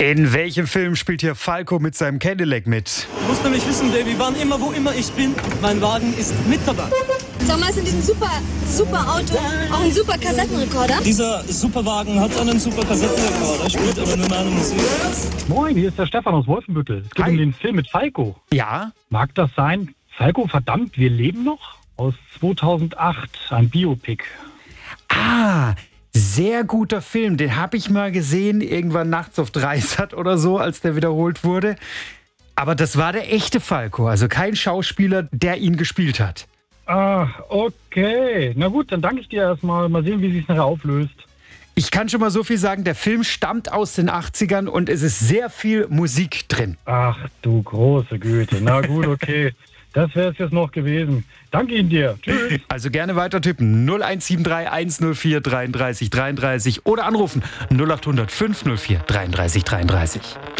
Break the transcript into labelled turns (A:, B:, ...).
A: In welchem Film spielt hier Falco mit seinem Cadillac mit?
B: Du musst nämlich wissen, Baby, wann immer, wo immer ich bin, mein Wagen ist mit dabei.
C: Sag mal, ist in diesem super Auto auch ein super Kassettenrekorder?
B: Dieser Superwagen hat einen super Kassettenrekorder, spielt aber nur meine Musik.
D: Moin, hier ist der Stefan aus Wolfenbüttel. Es geht um den Film mit Falco.
A: Ja?
D: Mag das sein? Falco, verdammt, wir leben noch? Aus 2008, ein Biopic.
A: Ah, sehr guter Film. Den habe ich mal gesehen, irgendwann nachts auf Dreisat oder so, als der wiederholt wurde. Aber das war der echte Falco, also kein Schauspieler, der ihn gespielt hat.
D: Ah, okay. Na gut, dann danke ich dir erstmal. Mal sehen, wie sich es nachher auflöst.
A: Ich kann schon mal so viel sagen, der Film stammt aus den 80ern und es ist sehr viel Musik drin.
D: Ach du große Güte. Na gut, okay. Das wäre es jetzt noch gewesen. Danke Ihnen dir. Tschüss.
A: Also gerne weiter tippen. 0173 104 33 33 oder anrufen 0800 504 33 33.